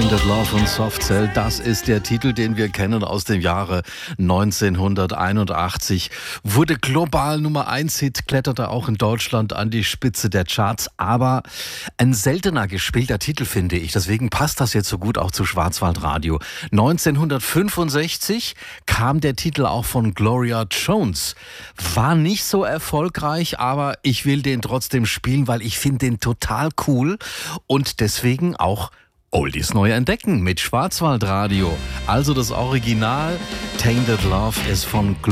Tainted Love und Soft Cell, das ist der Titel, den wir kennen aus dem Jahre 1981. Wurde global Nummer 1 Hit, kletterte auch in Deutschland an die Spitze der Charts. Aber ein seltener gespielter Titel, finde ich. Deswegen passt das jetzt so gut auch zu Schwarzwaldradio. 1965 kam der Titel auch von Gloria Jones. War nicht so erfolgreich, aber ich will den trotzdem spielen, weil ich finde den total cool und deswegen auch Oldies neu entdecken mit Schwarzwaldradio. Also das Original Tainted Love ist von